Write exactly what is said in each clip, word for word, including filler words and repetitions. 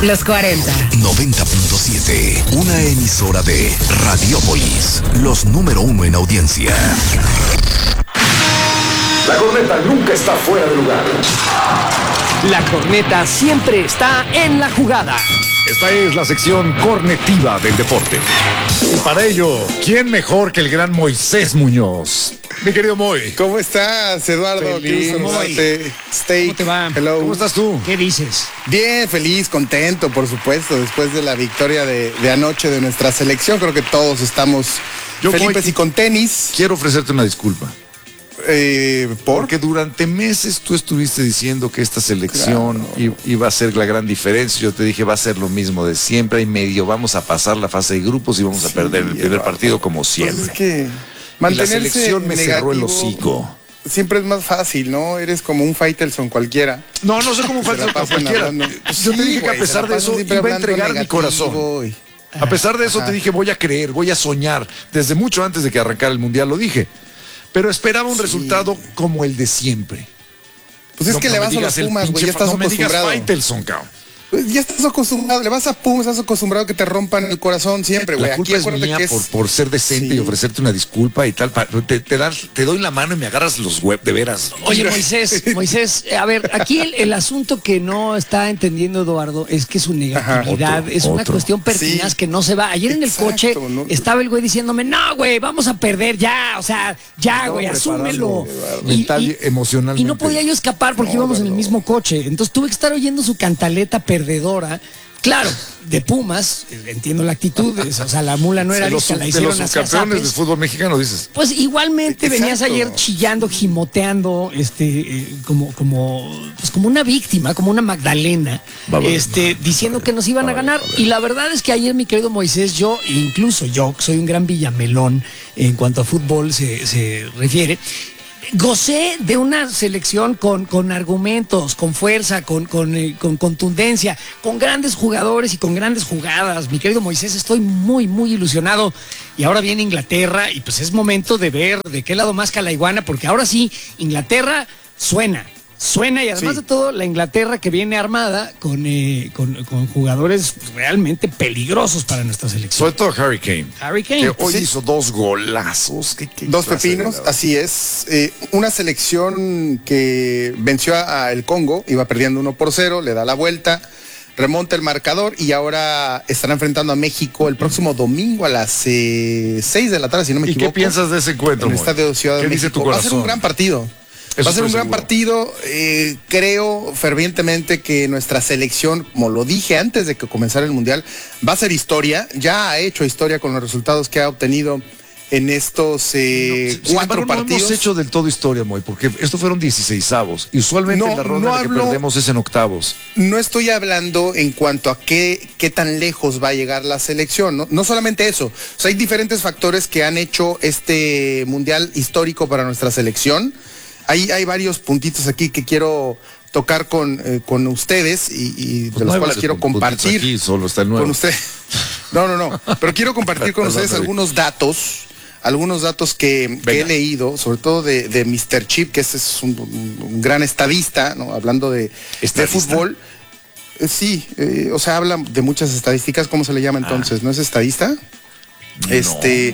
Los cuarenta. noventa punto siete. Una emisora de Radiopolis. Los número uno en audiencia. La corneta nunca está fuera de lugar. La corneta siempre está en la jugada. Esta es la sección cornetiva del deporte. Y para ello, ¿quién mejor que el gran Moisés Muñoz? Mi querido Moy. ¿Cómo estás, Eduardo? Feliz, Moy. Steak. ¿Cómo te va? Hello. ¿Cómo estás tú? ¿Qué dices? Bien, feliz, contento, por supuesto, después de la victoria de, de anoche de nuestra selección. Creo que todos estamos Yo, felices Moy, y con tenis. Quiero ofrecerte una disculpa. Eh, ¿Por? Porque durante meses tú estuviste diciendo que esta selección claro. iba a ser la gran diferencia. Yo te dije, va a ser lo mismo de siempre y medio. Vamos a pasar la fase de grupos y vamos sí, a perder el primer partido como siempre. Pues es que mantenerse la selección me cerró el hocico. Siempre es más fácil, ¿no? Eres como un Faitelson cualquiera. No, no sé cómo un Faitelson cualquiera. Hablando. Yo te dije sí, que a pesar de eso iba a entregar mi corazón. Y... A pesar de eso Ajá. te dije, voy a creer, voy a soñar. Desde mucho antes de que arrancara el Mundial lo dije. Pero esperaba un sí. resultado como el de siempre. Pues es no, que no le vas a los Pumas, güey, ya estás no acostumbrado. Me digas Faitelson, cabrón. Pues ya estás acostumbrado, le vas a Pumas, estás acostumbrado a que te rompan el corazón siempre, güey. La culpa Aquí es mía que es... por, por ser decente sí. y ofrecerte una disculpa y tal. Te, te, das, te doy la mano y me agarras los web, de veras. Oye, Moisés, Moisés, a ver, aquí el, el asunto que no está entendiendo Eduardo es que su negatividad otro, es una otro. cuestión pertinaz sí. que no se va. Ayer en Exacto, el coche no, estaba el güey diciéndome, no, güey, vamos a perder ya, o sea, ya, güey, no, asúmelo. Y, Mental y emocionalmente. Y no podía yo escapar porque no, íbamos no, en el mismo coche. Entonces tuve que estar oyendo su cantaleta perdedora. Claro, de Pumas, entiendo la actitud, o sea, la mula no era los, lista, la hicieron de los campeones de fútbol mexicano, dices. Pues igualmente Exacto. venías ayer chillando, gimoteando, este, eh, como, como, pues como una víctima, como una Magdalena, va, va, este, va, va, diciendo va, que nos iban va, a ganar. Va, va, y la verdad es que ayer, mi querido Moisés, yo, incluso yo, que soy un gran villamelón en cuanto a fútbol se, se refiere, gocé de una selección con, con argumentos, con fuerza, con, con, eh, con contundencia, con grandes jugadores y con grandes jugadas. Mi querido Moisés, estoy muy, muy ilusionado. Y ahora viene Inglaterra y pues es momento de ver de qué lado más la iguana, porque ahora sí, Inglaterra suena. Suena y además sí. de todo, la Inglaterra que viene armada con, eh, con, con jugadores realmente peligrosos para nuestra selección. Sobre todo Harry Kane. Harry Kane. Que hoy sí. hizo dos golazos. ¿Qué, qué dos pepinos, así es. Eh, una selección que venció a, a el Congo, iba perdiendo uno por cero, le da la vuelta, remonta el marcador y ahora estará enfrentando a México el próximo domingo a las eh, seis de la tarde, si no me ¿Y equivoco. ¿Y qué piensas de ese encuentro? En el Estadio de Ciudad de ¿Qué México. dice tu corazón? Va a ser un gran partido. Eso Va a ser un gran seguro. partido, eh, creo fervientemente que nuestra selección, como lo dije antes de que comenzara el Mundial, va a ser historia, ya ha hecho historia con los resultados que ha obtenido en estos eh, no, cuatro embargo, partidos. No hemos hecho del todo historia, Moy, porque estos fueron dieciseisavos y usualmente no, la ronda no en la hablo, que perdemos es en octavos. No estoy hablando en cuanto a qué, qué tan lejos va a llegar la selección, no, no solamente eso, o sea, hay diferentes factores que han hecho este Mundial histórico para nuestra selección. Hay, hay varios puntitos aquí que quiero tocar con, eh, con ustedes y, y de pues los cuales quiero compartir aquí, solo está el nuevo. con usted. No, no, no. Pero quiero compartir con ustedes algunos datos, algunos datos que, que he leído, sobre todo de, de mister Chip, que ese es un, un gran estadista, ¿no? Hablando de, de fútbol. Eh, sí, eh, o sea, habla de muchas estadísticas. ¿Cómo se le llama entonces? Ah. ¿No es estadista? No. Este.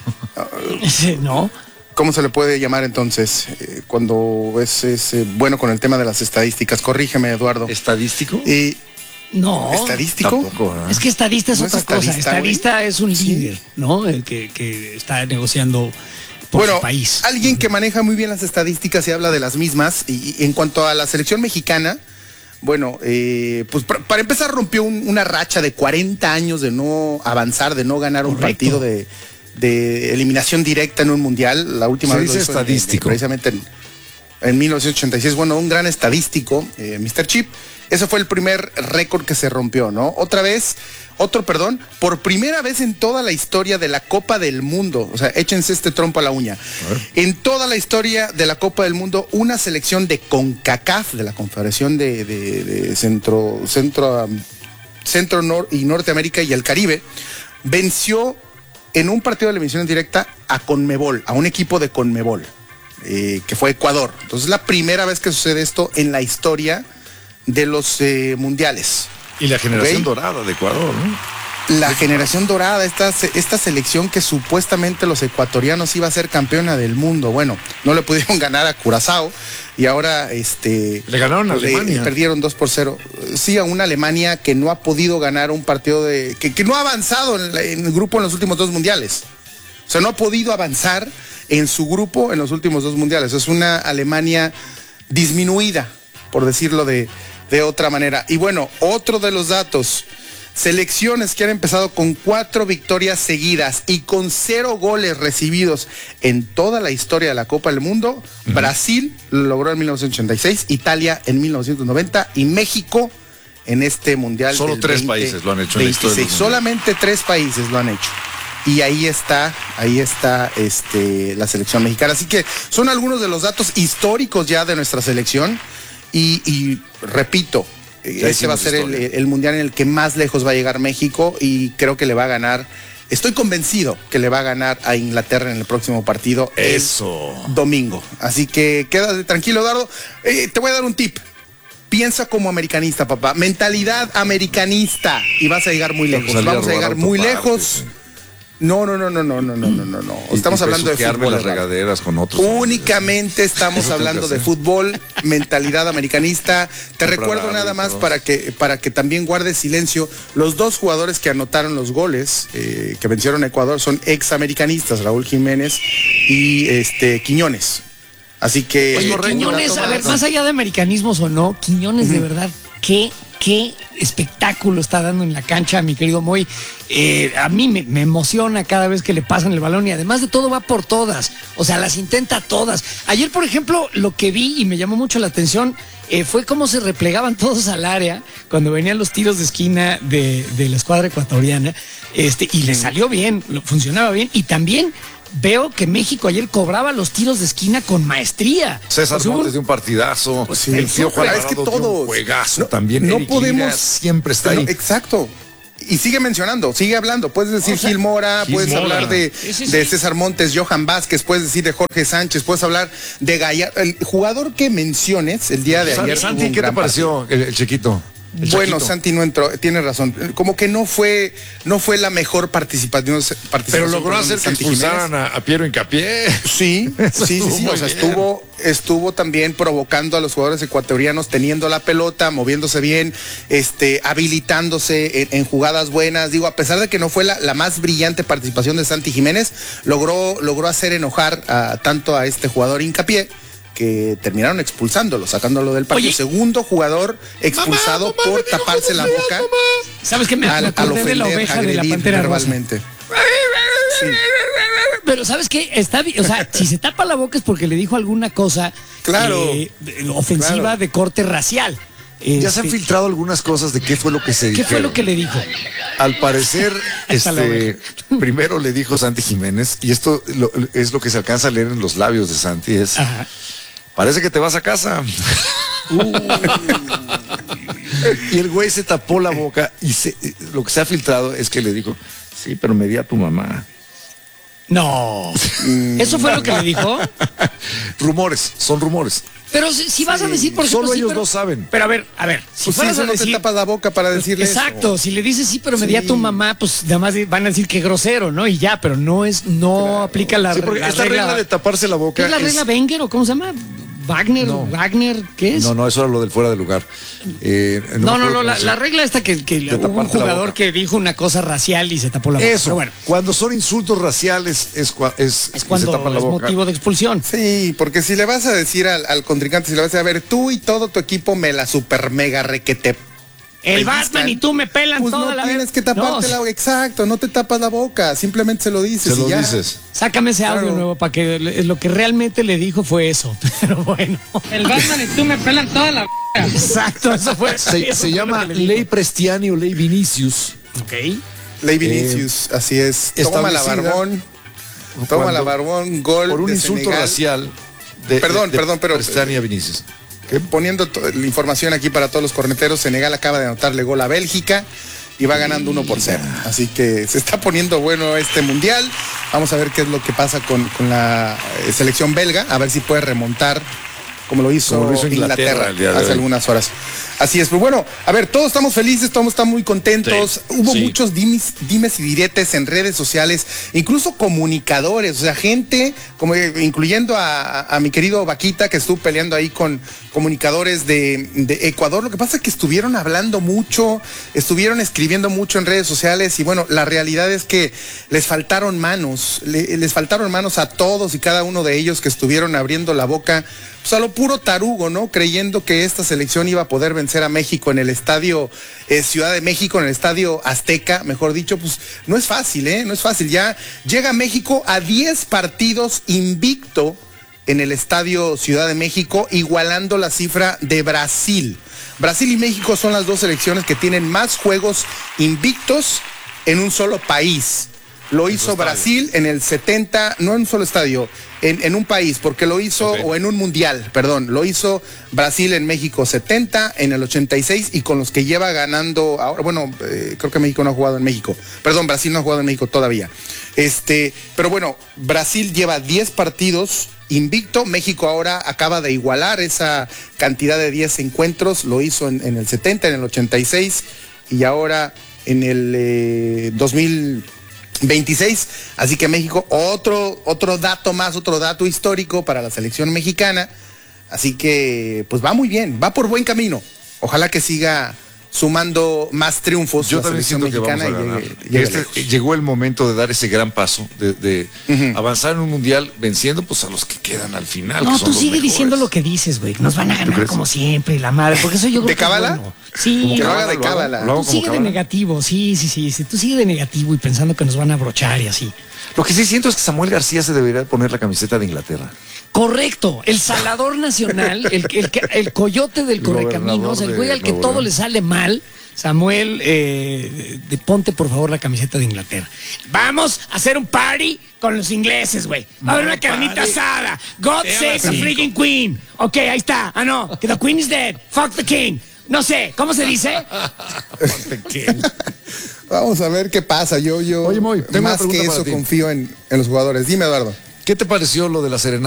uh, no. ¿Cómo se le puede llamar entonces eh, cuando es, es eh, bueno con el tema de las estadísticas? Corrígeme, Eduardo. ¿Estadístico? Eh, no. ¿Estadístico? Tampoco, ¿eh? Es que estadista es ¿No otra es estadista, cosa. Estadista güey? es un líder, sí. ¿no? El que, que está negociando por bueno, su país. Alguien que maneja muy bien las estadísticas y habla de las mismas. Y, y en cuanto a la selección mexicana, bueno, eh, pues para, para empezar rompió un, una racha de cuarenta años de no avanzar, de no ganar Correcto. un partido de... de eliminación directa en un mundial. La última Se vez dice lo hizo estadístico. En, en, precisamente en, en mil novecientos ochenta y seis. Bueno, un gran estadístico, eh, mister Chip. Ese fue el primer récord que se rompió, ¿no? Otra vez, otro, perdón, por primera vez en toda la historia de la Copa del Mundo, o sea, échense este trompo a la uña. A en toda la historia de la Copa del Mundo, una selección de CONCACAF, de la Confederación de, de, de Centro, Centro, um, Centro Nor y Norteamérica y el Caribe, venció en un partido de eliminación en directa a Conmebol, a un equipo de Conmebol, eh, que fue Ecuador. Entonces, es la primera vez que sucede esto en la historia de los eh, mundiales. Y la generación ¿okay? dorada de Ecuador, ¿no? La generación dorada, esta, esta selección que supuestamente los ecuatorianos iba a ser campeona del mundo. Bueno, no le pudieron ganar a Curazao y ahora este le ganaron a Alemania. Le, perdieron dos por cero. Sí, a una Alemania que no ha podido ganar un partido de. que, que no ha avanzado en, la, en el grupo en los últimos dos mundiales. O sea, no ha podido avanzar en su grupo en los últimos dos mundiales. Es una Alemania disminuida, por decirlo de, de otra manera. Y bueno, otro de los datos. Selecciones que han empezado con cuatro victorias seguidas y con cero goles recibidos en toda la historia de la Copa del Mundo. Uh-huh. Brasil lo logró en mil novecientos ochenta y seis, Italia en mil novecientos noventa y México en este mundial. Solo tres veinte, países lo han hecho. En la historia del solamente tres países lo han hecho. Y ahí está, ahí está este, la selección mexicana. Así que son algunos de los datos históricos ya de nuestra selección. Y, y repito, este va a ser el, el mundial en el que más lejos va a llegar México y creo que le va a ganar, estoy convencido que le va a ganar a Inglaterra en el próximo partido. Eso. Domingo. Así que quédate tranquilo, Dardo. Eh, te voy a dar un tip. Piensa como americanista, papá. Mentalidad americanista y vas a llegar muy lejos. Vamos a, Vamos a llegar muy lejos. No, no, no, no, no, no, no, no, no. Estamos hablando de fútbol. Las regaderas con otros. Únicamente estamos hablando de fútbol, mentalidad americanista. Te recuerdo nada más para que para que también guardes silencio. Los dos jugadores que anotaron los goles, eh, que vencieron a Ecuador, son examericanistas, Raúl Jiménez y este Quiñones. Así que Oye, Quiñones, a ver, más allá de americanismos o no, Quiñones, uh-huh. de verdad, qué qué espectáculo está dando en la cancha, mi querido Moy. Eh, a mí me, me emociona cada vez que le pasan el balón y además de todo va por todas, o sea, las intenta todas. Ayer, por ejemplo, lo que vi y me llamó mucho la atención eh, fue cómo se replegaban todos al área cuando venían los tiros de esquina de, de la escuadra ecuatoriana, este, y le salió bien, funcionaba bien, y también veo que México ayer cobraba los tiros de esquina con maestría. César pues, Montes de un partidazo. Pues, sí, el tío Juan es que todos, un juegazo no, también. No Eric podemos. Lira siempre está ahí. No, exacto. Y sigue mencionando, sigue hablando. Puedes decir o sea, Gil Mora, Gil puedes Mora. hablar de, sí, sí, de sí. César Montes, Johan Vázquez, puedes decir de Jorge Sánchez, puedes hablar de Gallardo. El jugador que menciones el día de Santi, ayer. Santi, ¿qué te pareció el, el chiquito? El bueno, chiquito. Santi no entró, tiene razón. Como que no fue, no fue la mejor participación. participación Pero logró hacer que expulsaran a, a Piero Hincapié. Sí, sí, sí, sí. O sea, estuvo, estuvo también provocando a los jugadores ecuatorianos, teniendo la pelota, moviéndose bien, este, habilitándose en, en jugadas buenas. Digo, a pesar de que no fue la, la más brillante participación de Santi Jiménez, logró, logró hacer enojar a, tanto a este jugador Hincapié, que terminaron expulsándolo, sacándolo del partido. Oye, segundo jugador expulsado mamá, mamá, por taparse la boca. Mamá. ¿Sabes qué? Me, al, me acordé ofender, de la oveja de la Pantera Rosa. Sí. Pero ¿sabes qué? Está bien, o sea, si se tapa la boca es porque le dijo alguna cosa claro, eh, ofensiva claro. de corte racial. Este, ya se han filtrado algunas cosas de qué fue lo que se dijo. ¿Qué fue lo que le dijo? Al parecer, este, primero le dijo Santi Jiménez, y esto lo, es lo que se alcanza a leer en los labios de Santi, es... Ajá. Parece que te vas a casa. Uh. Y el güey se tapó la boca y se, lo que se ha filtrado es que le dijo, sí, pero me di a tu mamá. No. ¿Eso fue lo que le dijo? Rumores, son rumores. Pero si, si vas sí. a decir, por ejemplo, solo sí, ellos pero, dos saben. Pero a ver, a ver, si pues fueras sí, a decir, no te tapas la boca para decirle exacto, eso. Si le dices sí, pero me sí. di a tu mamá, pues nada más van a decir que grosero, ¿no? Y ya, pero no es, no claro. aplica la, sí, porque la esta regla, regla de taparse la boca. ¿Es la regla es... Wenger o cómo se llama? Wagner, no. Wagner, ¿qué es? No, no, eso era lo del fuera de lugar. Eh, no, no, no, no la, la regla esta que, que hubo un jugador que dijo una cosa racial y se tapó la boca. Eso, pero bueno. Cuando son insultos raciales es, es, es cuando se tapa la es boca. motivo de expulsión. Sí, porque si le vas a decir al, al contrincante, si le vas a decir, a ver, tú y todo tu equipo me la super mega requete. El Batman y tú me pelan pues toda no la tienes que taparte no. la boca, exacto, no te tapas la boca, simplemente se lo dices se y lo ya. dices. Sácame ese audio claro. nuevo para que lo que realmente le dijo fue eso, pero bueno. El Batman y tú me pelan toda la boca. Exacto, eso fue. Se, eso se fue llama Ley Prestiani o Ley Vinicius. Ok. Ley Vinicius, eh, así es. Toma la barbón, toma la barbón, gol por un de insulto Senegal. racial. De, perdón, de, perdón, pero Prestiani a Vinicius. Que poniendo la información aquí para todos los corneteros, Senegal acaba de anotarle gol a Bélgica y va ganando uno por cero. Así que se está poniendo bueno este mundial. Vamos a ver qué es lo que pasa con, con la selección belga, a ver si puede remontar como lo hizo, como lo hizo Inglaterra, Inglaterra hace algunas horas. Así es, pues bueno, a ver, todos estamos felices, todos estamos muy contentos. Sí, Hubo sí. muchos dimes, dimes y diretes en redes sociales, incluso comunicadores, o sea, gente, como incluyendo a, a mi querido Vaquita, que estuvo peleando ahí con comunicadores de, de Ecuador. Lo que pasa es que estuvieron hablando mucho, estuvieron escribiendo mucho en redes sociales y bueno, la realidad es que les faltaron manos, le, les faltaron manos a todos y cada uno de ellos que estuvieron abriendo la boca, pues a lo puro tarugo, ¿no? Creyendo que esta selección iba a poder vencer a México en el estadio eh, Ciudad de México, en el estadio Azteca, mejor dicho, pues no es fácil, ¿eh? No es fácil. Ya llega México a diez partidos invicto en el estadio Ciudad de México, igualando la cifra de Brasil. Brasil y México son las dos selecciones que tienen más juegos invictos en un solo país. Lo hizo Brasil en el setenta, no en un solo estadio, en, en un país, porque lo hizo, okay. o en un mundial, perdón, lo hizo Brasil en México setenta, en el ochenta y seis, y con los que lleva ganando ahora, bueno, eh, creo que México no ha jugado en México, perdón, Brasil no ha jugado en México todavía. Este, pero bueno, Brasil lleva diez partidos invicto, México ahora acaba de igualar esa cantidad de diez encuentros, lo hizo en, en el setenta, en el ochenta y seis, y ahora en el eh, dos mil veintiséis, así que México, otro, otro dato más, otro dato histórico para la selección mexicana, así que pues va muy bien, va por buen camino, ojalá que siga sumando más triunfos. Yo también siento que vamos a ganar. Llegue, llegue este, llegó el momento de dar ese gran paso, de, de uh-huh. avanzar en un mundial venciendo pues a los que quedan al final. No, que son tú los sigue mejores. Diciendo lo que dices, güey. Nos van a ganar como siempre, la madre. Porque eso yo creo ¿De cábala? Bueno. Sí, que lo haga de cábala. Tú sigue de negativo, sí, sí, sí, sí. Tú sigue de negativo y pensando que nos van a abrochar y así. Lo que sí siento es que Samuel García se debería poner la camiseta de Inglaterra. Correcto, el salador nacional, el, el, el, el coyote del correcaminos, el güey al que todo le sale mal. Samuel, eh, de, ponte por favor la camiseta de Inglaterra. Vamos a hacer un party con los ingleses, güey. Va a haber una carnita asada. God save the freaking queen. Ok, ahí está. Ah, no, que the queen is dead. Fuck the king. No sé, ¿cómo se dice? Vamos a ver qué pasa. Yo, yo, Oye, Moy, más que eso confío en, en los jugadores. Dime, Eduardo. ¿Qué te pareció lo de la serenata?